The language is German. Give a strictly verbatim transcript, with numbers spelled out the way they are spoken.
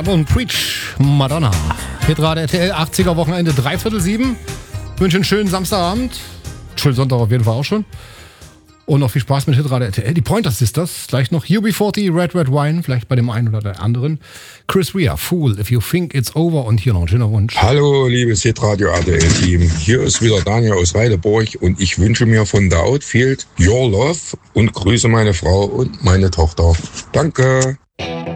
und Preach, Madonna. Hitrate R T L, achtziger Wochenende, dreiviertel sieben. Wünsche einen schönen Samstagabend. Schönen Sonntag auf jeden Fall auch schon. Und noch viel Spaß mit Hitrate R T L. Die Pointer Sisters, gleich noch U B vierzig, Red Red Wine, vielleicht bei dem einen oder der anderen. Chris Rea, Fool, If You Think It's Over. Und hier noch ein schöner Wunsch. Hallo, liebes Hitradio R T L-Team. Hier ist wieder Daniel aus Weideburg und ich wünsche mir von The Outfield Your Love und grüße meine Frau und meine Tochter. Danke.